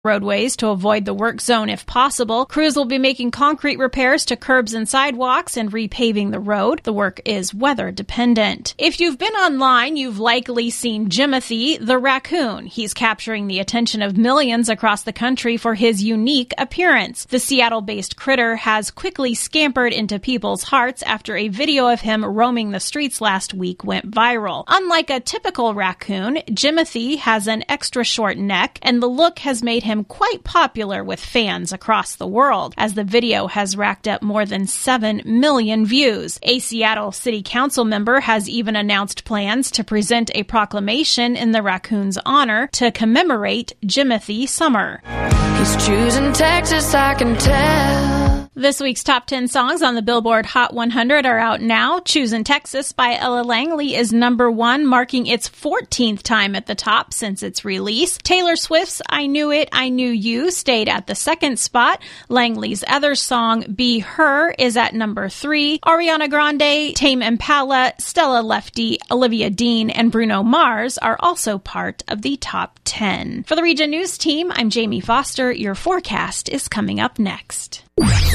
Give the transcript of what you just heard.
roadways to avoid the work zone if possible. Crews will be making concrete repairs to curbs and sidewalks and repaving the road. The work is weather dependent. If you've been online, you've likely seen Jimothy the raccoon. He's capturing the attention of millions across the country for his unique appearance. The Seattle-based critter has quickly scampered into people's hearts after a video of him roaming the streets last week went viral. Unlike a typical raccoon, Jimothy has an extra short neck, and the look has made him quite popular with fans across the world, as the video has racked up more than 7 million views. A Seattle City Council member has even announced plans to present a proclamation in the raccoon's honor to commemorate Jimothy Summer. He's choosing Texas, I can tell. This week's top 10 songs on the Billboard Hot 100 are out now. Choosing Texas by Ella Langley is number 1, marking its 14th time at the top since its release. Taylor Swift's I Knew It, I Knew You stayed at the 2nd spot. Langley's other song, Be Her, is at number 3. Ariana Grande, Tame Impala, Stella Lefty, Olivia Dean, and Bruno Mars are also part of the top 10. For the Region News team, I'm Jamie Foster. Your forecast is coming up next.